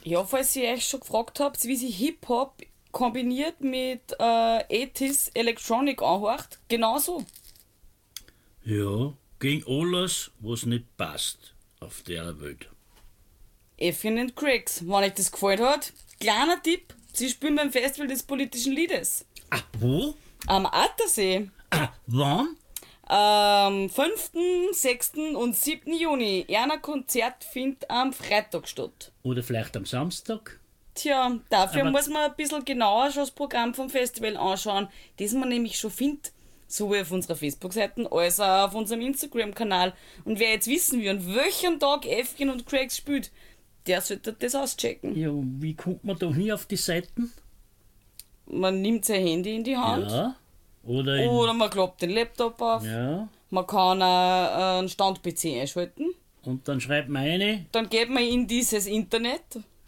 Ja, falls ihr euch schon gefragt habt, wie sie Hip-Hop kombiniert mit 80s Electronic anhört, genauso. Ja, gegen alles, was nicht passt auf der Welt. Effien and Craigs, wenn euch das gefallen hat, kleiner Tipp, sie spielen beim Festival des politischen Liedes. Ah, wo? Am Attersee. Ah, wann? Am 5., 6. und 7. Juni. Ein Konzert findet am Freitag statt. Oder vielleicht am Samstag? Tja, dafür Aber- muss man ein bisschen genauer schon das Programm vom Festival anschauen, das man nämlich schon findet. Sowohl auf unserer Facebook-Seite als auch auf unserem Instagram-Kanal. Und wer jetzt wissen will, an welchem Tag Effien und Craigs spielt, der sollte das auschecken. Ja, wie kommt man da hin auf die Seiten? Man nimmt sein Handy in die Hand Ja. Oder in, oder man klappt den Laptop auf. ja. Man kann auch einen Stand-PC einschalten. Und dann schreibt man eine Dann geht man in dieses Internet,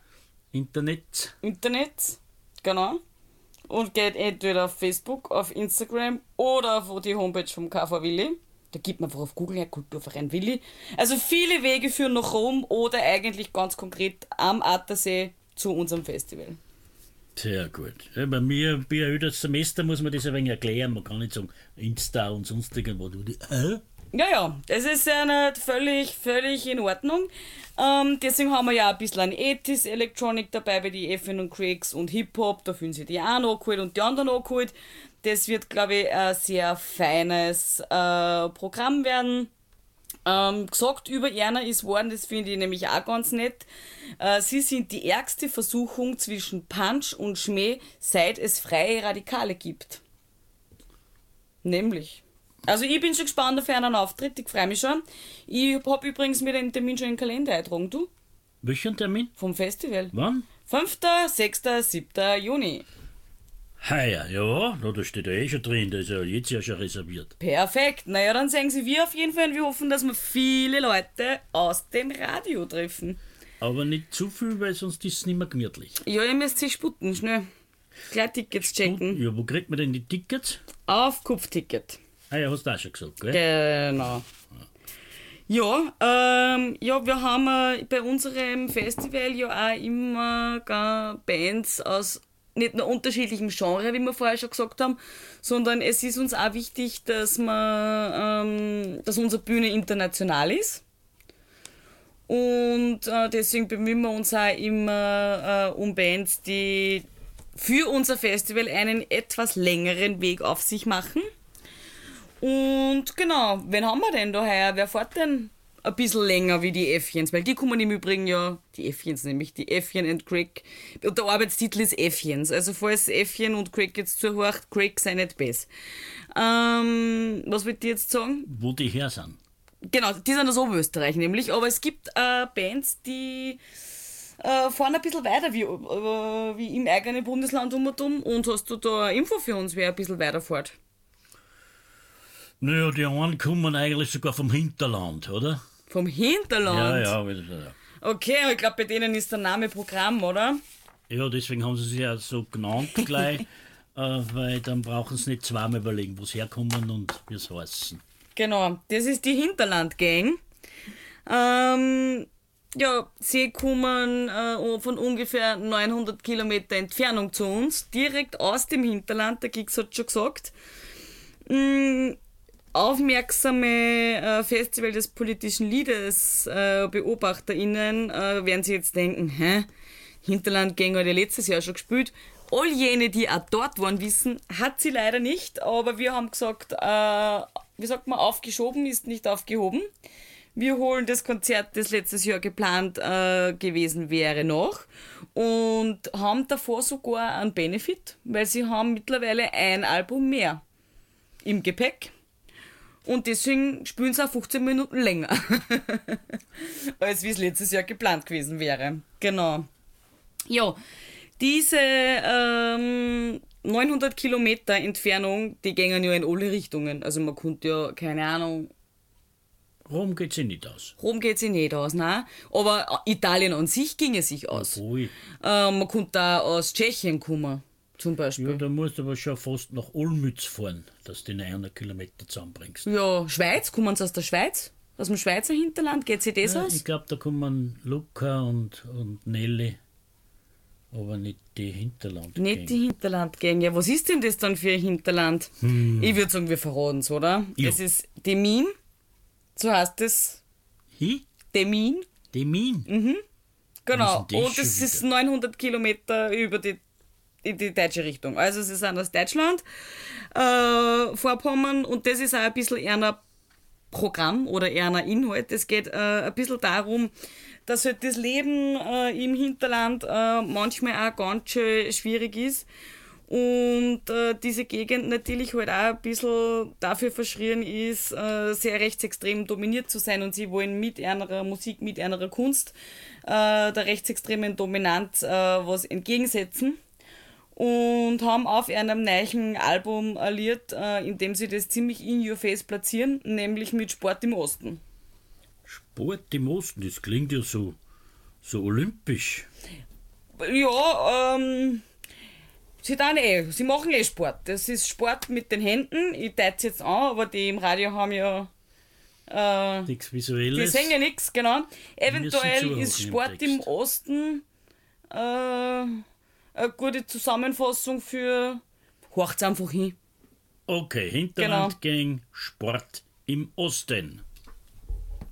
genau, und geht entweder auf Facebook, auf Instagram oder auf die Homepage vom KV Willi. Da gibt man einfach auf Google her, Kulturverein Willi. Also viele Wege führen nach Rom oder eigentlich ganz konkret am Attersee zu unserem Festival. Sehr gut. Ja, bei mir, bei das Semester muss man das ein wenig erklären. Man kann nicht sagen Insta und sonstige, wo du die. Ja, das ist ja nicht völlig in Ordnung. Deswegen haben wir ja ein bisschen an 80s Electronic dabei bei die Effien und Craigs und Hip-Hop. Da fühlen sich die einen angeholt und die anderen angeholt. Das wird, glaube ich, ein sehr feines Programm werden. Gesagt über Erna ist worden, das finde ich nämlich auch ganz nett. Sie sind die ärgste Versuchung zwischen Punch und Schmäh, seit es freie Radikale gibt. Nämlich. Also ich bin schon gespannt auf einen Auftritt, ich freue mich schon. Ich habe übrigens mir den Termin schon in den Kalender eingetragen, du, Welchen Termin? vom Festival. Wann? 5., 6., 7. Juni. Heuer, ja, na, da steht ja eh schon drin, das ist ja jetzt ja schon reserviert. Perfekt. Naja, dann sehen Sie wir auf jeden Fall und wir hoffen, dass wir viele Leute aus dem Radio treffen. Aber nicht zu viel, weil sonst ist es nicht mehr gemütlich. Ja, ihr müsst sich sputen, schnell. Gleich Tickets checken. Ja, wo kriegt man denn die Tickets? Auf Kupfticket. Ah ja, hast du auch schon gesagt, gell? Genau. Ja, wir haben bei unserem Festival ja auch immer Bands aus nicht nur unterschiedlichem Genre, wie wir vorher schon gesagt haben, sondern es ist uns auch wichtig, dass unsere Bühne international ist. Und deswegen bemühen wir uns auch immer um Bands, die für unser Festival einen etwas längeren Weg auf sich machen. Und genau, wen haben wir denn da heuer? Wer fährt denn ein bisschen länger wie die Effiens? Weil die kommen im Übrigen ja, die Effiens nämlich, die Effien and Craig. Und der Arbeitstitel ist Effiens. Also falls Effien und Craig jetzt zuhört, Craig sei nicht besser. Was wollt ihr jetzt sagen? Wo die her sind. Genau, die sind aus Oberösterreich nämlich, aber es gibt Bands, die fahren ein bisschen weiter wie im eigenen Bundesland und hast du da eine Info für uns, wer ein bisschen weiter fährt? Naja, die einen kommen eigentlich sogar vom Hinterland, oder? Vom Hinterland? Ja. Okay, aber ich glaube, bei denen ist der Name Programm, oder? Ja, deswegen haben sie sich ja so genannt gleich, weil dann brauchen sie nicht zweimal überlegen, wo sie herkommen und wie es heißen. Genau, das ist die Hinterland-Gang. Sie kommen von ungefähr 900 Kilometer Entfernung zu uns, direkt aus dem Hinterland, der Gix hat schon gesagt. Aufmerksame Festival des politischen Liedes BeobachterInnen werden sich jetzt denken, Hinterlandgänger hat ja letztes Jahr schon gespielt. All jene, die auch dort waren, wissen, hat sie leider nicht, aber wir haben gesagt, wie sagt man, aufgeschoben ist nicht aufgehoben. Wir holen das Konzert, das letztes Jahr geplant gewesen wäre, noch und haben davor sogar einen Benefit, weil sie haben mittlerweile ein Album mehr im Gepäck. Und deswegen spielen sie auch 15 Minuten länger, als wie es letztes Jahr geplant gewesen wäre. Genau. Ja, diese 900 Kilometer Entfernung, die gehen ja in alle Richtungen. Also man konnte ja, keine Ahnung... Rom geht sich nicht aus. Rom geht sich nicht aus, nein. Aber Italien an sich ginge sich aus. Ui. Man konnte auch aus Tschechien kommen, zum Beispiel. Ja, da musst du aber schon fast nach Olmütz fahren, dass du die 900 Kilometer zusammenbringst. Ja, Schweiz, kommen sie aus der Schweiz? Aus dem Schweizer Hinterland, geht sich das Ja, aus? ich glaube, da kommen Luca und Nelly. Aber nicht die Hinterland. Nicht die Hinterlandgänge. Ja, was ist denn das dann für ein Hinterland? Ich würde sagen, wir verraten es, oder? Ja. Es ist Demmin, so heißt es. Demmin. Demmin? Genau. Was ist denn das Und es schon ist 900 Kilometer in die deutsche Richtung. Also sie sind aus Deutschland, Vorpommern, und das ist auch ein bisschen eher ein Programm oder eher ein Inhalt. Es geht ein bisschen darum, dass halt das Leben im Hinterland manchmal auch ganz schön schwierig ist und diese Gegend natürlich halt auch ein bisschen dafür verschrien ist, sehr rechtsextrem dominiert zu sein, und sie wollen mit ihrer Musik, mit ihrer Kunst der rechtsextremen Dominanz was entgegensetzen. Und haben auf einem neuen Album ein Lied, in dem sie das ziemlich in your face platzieren, nämlich mit Sport im Osten. Sport im Osten, das klingt ja so olympisch. Ja, sie machen Sport. Das ist Sport mit den Händen. Ich deute es jetzt an, aber die im Radio haben ja Nichts die Visuelles. sehen ja nichts, genau. Eventuell zuhören ist im Sport im Text. Osten eine gute Zusammenfassung für horcht's einfach hin. Okay, Hinterlandgang, Sport im Osten.